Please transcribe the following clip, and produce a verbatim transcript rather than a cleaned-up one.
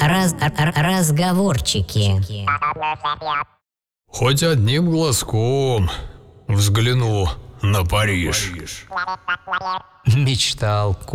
раз, р- разговорчики. Хоть одним глазком взгляну на Париж. Мечтал